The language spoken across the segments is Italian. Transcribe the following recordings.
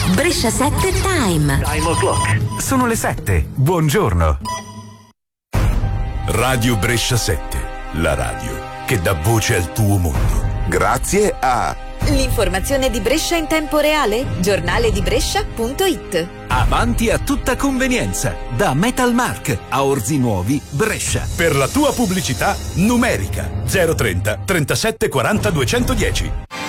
Brescia 7 Time. Time o'clock. Sono le 7. Buongiorno. Radio Brescia 7, la radio che dà voce al tuo mondo. Grazie a l'informazione di Brescia in tempo reale, giornaledibrescia.it. Avanti a tutta convenienza, da Metalmark a Orzi Nuovi, Brescia. Per la tua pubblicità numerica 030 37 40 210.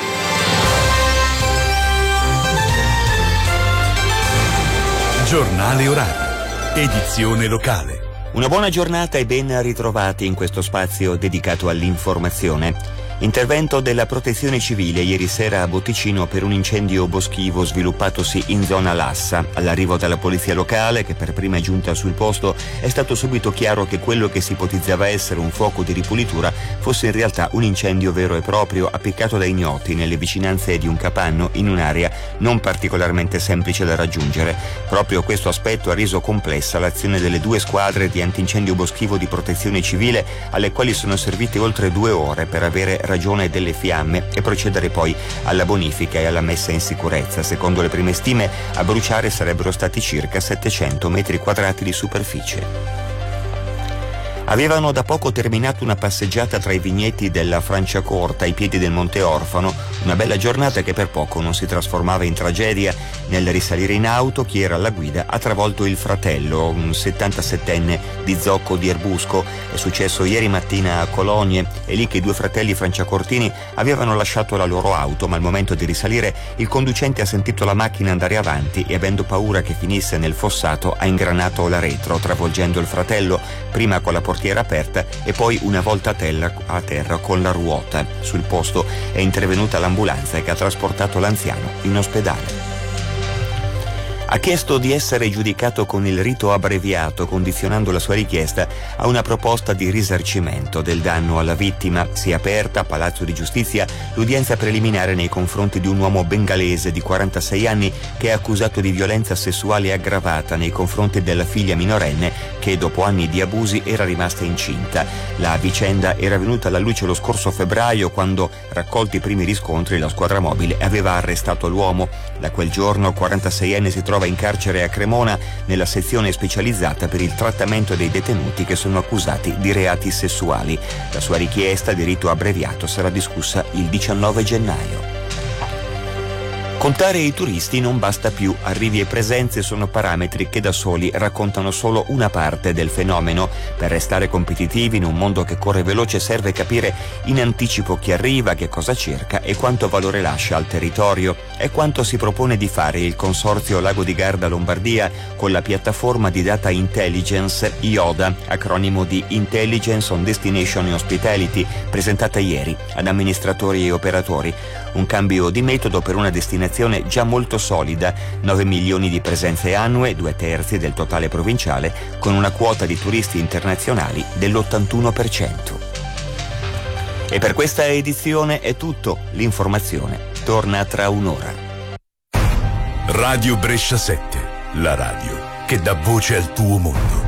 Giornale orario, edizione locale. Una buona giornata e ben ritrovati in questo spazio dedicato all'informazione. Intervento della Protezione Civile ieri sera a Botticino per un incendio boschivo sviluppatosi in zona Lassa. All'arrivo della polizia locale, che per prima è giunta sul posto, è stato subito chiaro che quello che si ipotizzava essere un fuoco di ripulitura fosse in realtà un incendio vero e proprio appiccato da ignoti nelle vicinanze di un capanno in un'area non particolarmente semplice da raggiungere. Proprio questo aspetto ha reso complessa l'azione delle 2 squadre di antincendio boschivo di Protezione Civile, alle quali sono servite oltre 2 ore per avere ragione delle fiamme e procedere poi alla bonifica e alla messa in sicurezza. Secondo le prime stime, a bruciare sarebbero stati circa 700 metri quadrati di superficie. Avevano da poco terminato una passeggiata tra i vigneti della Franciacorta ai piedi del Monte Orfano, una bella giornata che per poco non si trasformava in tragedia. Nel risalire in auto, chi era alla guida ha travolto il fratello, un 77enne di Zocco di Erbusco. È successo ieri mattina a Cologne, è lì che i 2 fratelli franciacortini avevano lasciato la loro auto, ma al momento di risalire il conducente ha sentito la macchina andare avanti e, avendo paura che finisse nel fossato, ha ingranato la retro, travolgendo il fratello, prima con la portiera aperta e poi una volta a terra con la ruota. Sul posto è intervenuta l'ambulanza che ha trasportato l'anziano in ospedale. Ha chiesto di essere giudicato con il rito abbreviato, condizionando la sua richiesta a una proposta di risarcimento del danno alla vittima. Si è aperta a Palazzo di Giustizia l'udienza preliminare nei confronti di un uomo bengalese di 46 anni che è accusato di violenza sessuale aggravata nei confronti della figlia minorenne che dopo anni di abusi era rimasta incinta. La vicenda era venuta alla luce lo scorso febbraio, quando, raccolti i primi riscontri, la squadra mobile aveva arrestato l'uomo. Da quel giorno il 46enne si trova in carcere a Cremona nella sezione specializzata per il trattamento dei detenuti che sono accusati di reati sessuali. La sua richiesta di rito abbreviato sarà discussa il 19 gennaio. Contare i turisti non basta più, arrivi e presenze sono parametri che da soli raccontano solo una parte del fenomeno. Per restare competitivi in un mondo che corre veloce serve capire in anticipo chi arriva, che cosa cerca e quanto valore lascia al territorio. È quanto si propone di fare il Consorzio Lago di Garda Lombardia con la piattaforma di data intelligence IODA, acronimo di Intelligence on Destination Hospitality, presentata ieri ad amministratori e operatori. Un cambio di metodo per una destinazione già molto solida, 9 milioni di presenze annue, 2/3 del totale provinciale, con una quota di turisti internazionali dell'81%. E per questa edizione è tutto. L'informazione torna tra un'ora. Radio Brescia 7, la radio che dà voce al tuo mondo.